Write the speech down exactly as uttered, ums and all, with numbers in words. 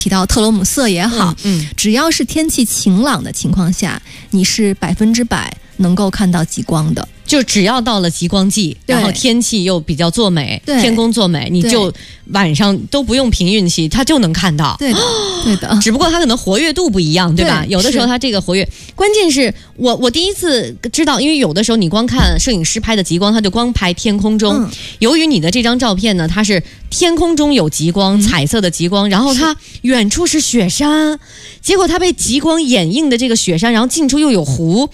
提到特罗姆瑟也好， 嗯嗯、 只要是天气晴朗的情况下，你是百分之百能够看到极光的。 就只要到了极光季，然后天气又比较作美，天公作美，你就晚上都不用凭运气，它就能看到。 对的，对的。 只不过它可能活跃度不一样，对吧？对，有的时候它这个活跃，关键是我我第一次知道，因为有的时候你光看摄影师拍的极光，他就光拍天空中。嗯、由于你的这张照片呢，它是天空中有极光，嗯、彩色的极光，然后它远处是雪山，结果它被极光掩映的这个雪山，然后近处又有湖。